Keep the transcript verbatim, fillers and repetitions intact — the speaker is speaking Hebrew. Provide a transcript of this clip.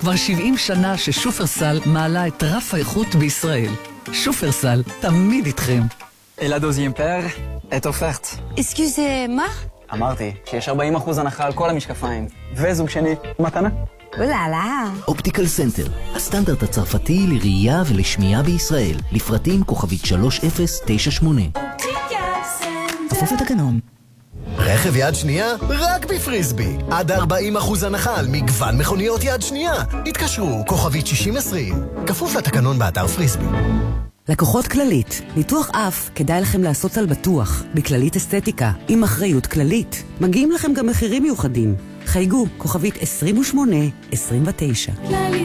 כבר שבעים שנה ששופרסל מעלה את רף האיכות בישראל. שופרסל, תמיד איתכם. אלה דוזיין פר, את אופרט. אסקיוזה, מה? אמרתי שיש ארבעים אחוז הנחה על כל המשקפיים. וזוג שני, מתנה. אוללה. אופטיקל סנטר, הסטנדרט הצרפתי לראייה ולשמיעה בישראל. לפרטים כוכבית שלוש אפס תשע שמונה. כפוף לתקנון. רכב יד שנייה? רק בפריסבי. עד ארבעים אחוז הנחה על מגוון מכוניות יד שנייה. התקשרו, כוכבית שישים עשרים. כפוף לתקנון באתר פריסבי. לקוחות כללית, ניתוח אף כדאי לכם לעשות על בטוח, בכללית אסתטיקה, עם אחריות כללית. מגיעים לכם גם מחירים מיוחדים. חייגו, כוכבית עשרים ושמונה עשרים ותשע.